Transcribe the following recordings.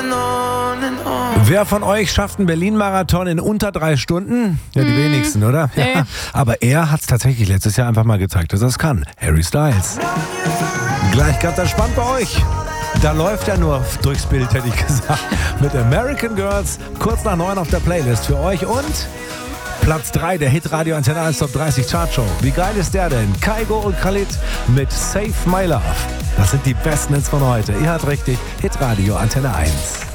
Wer von euch schafft einen Berlin-Marathon in unter 3 Stunden? Ja, die wenigsten, oder? Nee. Ja. Aber er hat es tatsächlich letztes Jahr einfach mal gezeigt, dass er es kann. Harry Styles. Gleich ganz entspannt bei euch. Da läuft er nur durchs Bild, hätte ich gesagt. Mit American Girls, kurz nach 9 auf der Playlist für euch. Und Platz 3 der Hitradio Antenne 1 Top 30 Chartshow. Wie geil ist der denn? Kygo und Khalid mit Save My Love. Das sind die besten Hits von heute. Ihr hört richtig, Hitradio Antenne 1.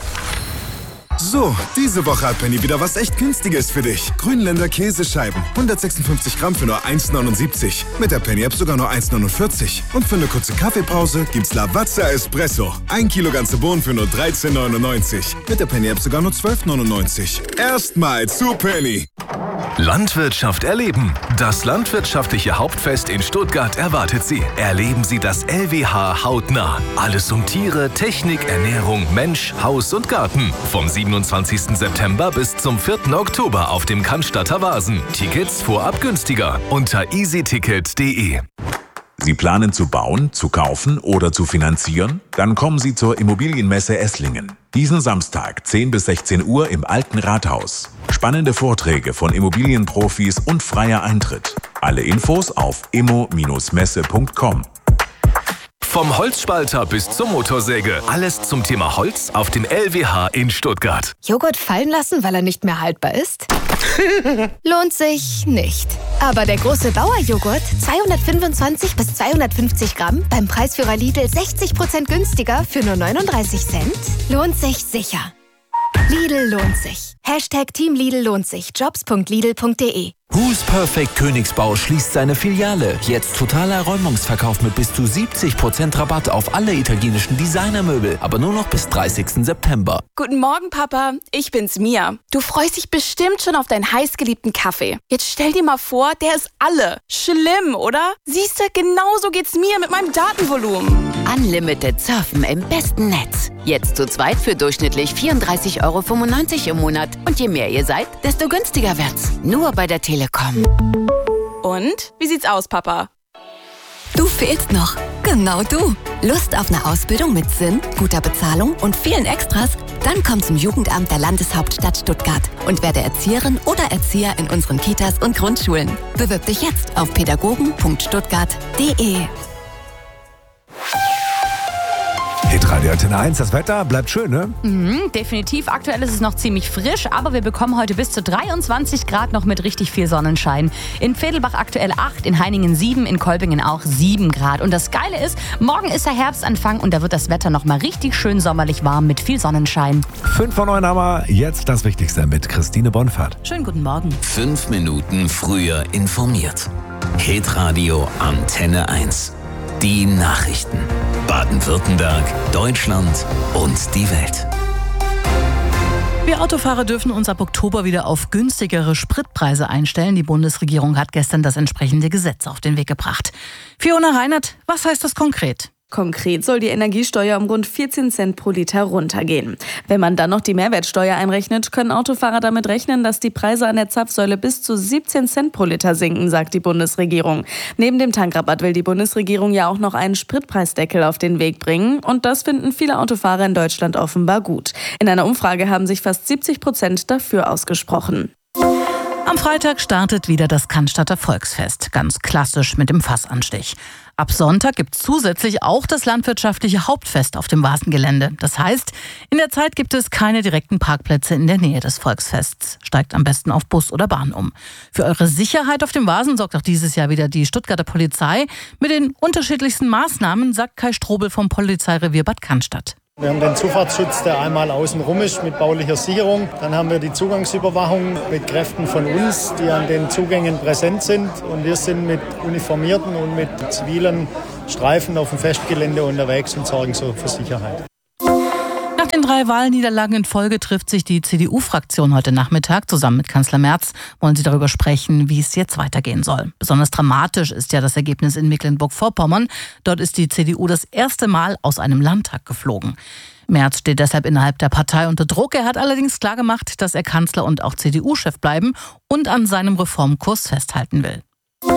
So, diese Woche hat Penny wieder was echt Günstiges für dich. Grünländer Käsescheiben, 156 Gramm für nur 1,79. Mit der Penny-App sogar nur 1,49. Und für eine kurze Kaffeepause gibt's Lavazza Espresso. 1 Kilo ganze Bohnen für nur 13,99. Mit der Penny-App sogar nur 12,99. Erstmal zu Penny. Landwirtschaft erleben. Das landwirtschaftliche Hauptfest in Stuttgart erwartet Sie. Erleben Sie das LWH hautnah. Alles um Tiere, Technik, Ernährung, Mensch, Haus und Garten. Vom 27. September bis zum 4. Oktober auf dem Cannstatter Wasen. Tickets vorab günstiger unter easyticket.de. Sie planen zu bauen, zu kaufen oder zu finanzieren? Dann kommen Sie zur Immobilienmesse Esslingen. Diesen Samstag 10 bis 16 Uhr im Alten Rathaus. Spannende Vorträge von Immobilienprofis und freier Eintritt. Alle Infos auf immo-messe.com. Vom Holzspalter bis zur Motorsäge. Alles zum Thema Holz auf dem LWH in Stuttgart. Joghurt fallen lassen, weil er nicht mehr haltbar ist? Lohnt sich nicht. Aber der große Bauer-Joghurt, 225 bis 250 Gramm, beim Preisführer Lidl 60% günstiger für nur 39 Cent, lohnt sich sicher. Lidl lohnt sich. Hashtag Team Lidl lohnt sich. Jobs.lidl.de. Who's Perfect Königsbau schließt seine Filiale. Jetzt totaler Räumungsverkauf mit bis zu 70% Rabatt auf alle italienischen Designermöbel. Aber nur noch bis 30. September. Guten Morgen, Papa. Ich bin's, Mia. Du freust dich bestimmt schon auf deinen heißgeliebten Kaffee. Jetzt stell dir mal vor, der ist alle. Schlimm, oder? Siehste, genauso geht's mir mit meinem Datenvolumen. Unlimited Surfen im besten Netz. Jetzt zu zweit für durchschnittlich 34,95 € im Monat. Und je mehr ihr seid, desto günstiger wird's. Nur bei der Telekom. Und? Wie sieht's aus, Papa? Du fehlst noch. Genau du. Lust auf eine Ausbildung mit Sinn, guter Bezahlung und vielen Extras? Dann komm zum Jugendamt der Landeshauptstadt Stuttgart und werde Erzieherin oder Erzieher in unseren Kitas und Grundschulen. Bewirb dich jetzt auf pädagogen.stuttgart.de. Hitradio Antenne 1, das Wetter bleibt schön, ne? Definitiv. Aktuell ist es noch ziemlich frisch, aber wir bekommen heute bis zu 23 Grad noch mit richtig viel Sonnenschein. In Vedelbach aktuell 8, in Heiningen 7, in Kolbingen auch 7 Grad. Und das Geile ist, morgen ist der Herbstanfang und da wird das Wetter noch mal richtig schön sommerlich warm mit viel Sonnenschein. 5 vor 9 haben wir jetzt das Wichtigste mit Christine Bonfahrt. Schönen guten Morgen. 5 Minuten früher informiert. Hitradio Antenne 1. Die Nachrichten. Baden-Württemberg, Deutschland und die Welt. Wir Autofahrer dürfen uns ab Oktober wieder auf günstigere Spritpreise einstellen. Die Bundesregierung hat gestern das entsprechende Gesetz auf den Weg gebracht. Fiona Reinert, was heißt das konkret? Konkret soll die Energiesteuer um rund 14 Cent pro Liter runtergehen. Wenn man dann noch die Mehrwertsteuer einrechnet, können Autofahrer damit rechnen, dass die Preise an der Zapfsäule bis zu 17 Cent pro Liter sinken, sagt die Bundesregierung. Neben dem Tankrabatt will die Bundesregierung ja auch noch einen Spritpreisdeckel auf den Weg bringen. Und das finden viele Autofahrer in Deutschland offenbar gut. In einer Umfrage haben sich fast 70% dafür ausgesprochen. Am Freitag startet wieder das Cannstatter Volksfest, ganz klassisch mit dem Fassanstich. Ab Sonntag gibt es zusätzlich auch das landwirtschaftliche Hauptfest auf dem Vasengelände. Das heißt, in der Zeit gibt es keine direkten Parkplätze in der Nähe des Volksfests. Steigt am besten auf Bus oder Bahn um. Für eure Sicherheit auf dem Vasen sorgt auch dieses Jahr wieder die Stuttgarter Polizei mit den unterschiedlichsten Maßnahmen, sagt Kai Strobel vom Polizeirevier Bad Cannstatt. Wir haben den Zufahrtsschutz, der einmal außen rum ist mit baulicher Sicherung. Dann haben wir die Zugangsüberwachung mit Kräften von uns, die an den Zugängen präsent sind. Und wir sind mit uniformierten und mit zivilen Streifen auf dem Festgelände unterwegs und sorgen so für Sicherheit. Nach den 3 Wahlniederlagen in Folge trifft sich die CDU-Fraktion heute Nachmittag. Zusammen mit Kanzler Merz wollen sie darüber sprechen, wie es jetzt weitergehen soll. Besonders dramatisch ist ja das Ergebnis in Mecklenburg-Vorpommern. Dort ist die CDU das erste Mal aus einem Landtag geflogen. Merz steht deshalb innerhalb der Partei unter Druck. Er hat allerdings klargemacht, dass er Kanzler und auch CDU-Chef bleiben und an seinem Reformkurs festhalten will.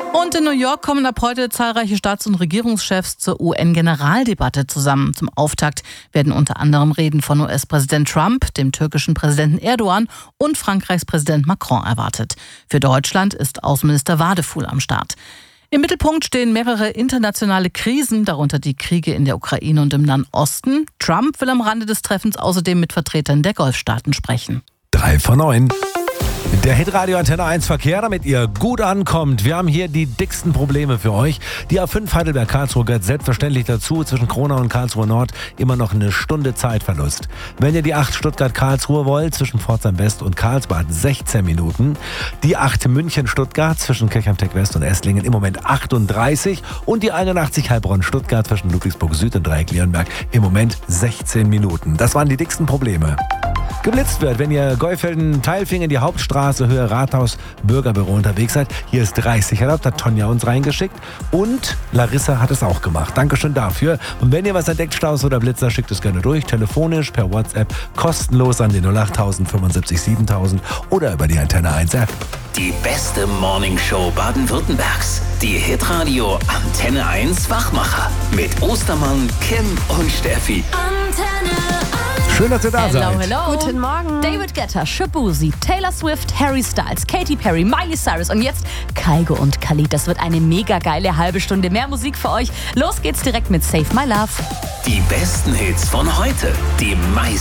Und in New York kommen ab heute zahlreiche Staats- und Regierungschefs zur UN-Generaldebatte zusammen. Zum Auftakt werden unter anderem Reden von US-Präsident Trump, dem türkischen Präsidenten Erdogan und Frankreichs Präsident Macron erwartet. Für Deutschland ist Außenminister Wadefuhl am Start. Im Mittelpunkt stehen mehrere internationale Krisen, darunter die Kriege in der Ukraine und im Nahen Osten. Trump will am Rande des Treffens außerdem mit Vertretern der Golfstaaten sprechen. 3 von 9. Der Hitradio Antenne 1 Verkehr, damit ihr gut ankommt. Wir haben hier die dicksten Probleme für euch. Die A5 Heidelberg-Karlsruhe gehört selbstverständlich dazu. Zwischen Kronau und Karlsruhe Nord immer noch eine Stunde Zeitverlust. Wenn ihr die 8 Stuttgart-Karlsruhe wollt, zwischen Pforzheim West und Karlsbad 16 Minuten. Die 8 München-Stuttgart zwischen Kirchheim-Tech West und Esslingen im Moment 38. Und die 81 Heilbronn-Stuttgart zwischen Ludwigsburg Süd und Dreieck-Lierenberg im Moment 16 Minuten. Das waren die dicksten Probleme. Geblitzt wird, wenn ihr Geufelden-Teilfingen, die Hauptstraße, Höhe Rathaus, Bürgerbüro unterwegs seid. Hier ist 30 erlaubt, hat Tonja uns reingeschickt. Und Larissa hat es auch gemacht. Dankeschön dafür. Und wenn ihr was entdeckt, Staus oder Blitzer, schickt es gerne durch. Telefonisch, per WhatsApp, kostenlos an den 08000 75 7000 oder über die Antenne 1 App. Die beste Morningshow Baden-Württembergs. Die Hitradio Antenne 1 Wachmacher. Mit Ostermann, Kim und Steffi. Antenne 1. Schön, dass ihr da seid. Hello. Guten Morgen. David Guetta, Shabuzi, Taylor Swift, Harry Styles, Katy Perry, Miley Cyrus und jetzt Kygo und Khalid. Das wird eine mega geile halbe Stunde mehr Musik für euch. Los geht's direkt mit Save My Love. Die besten Hits von heute. Die meisten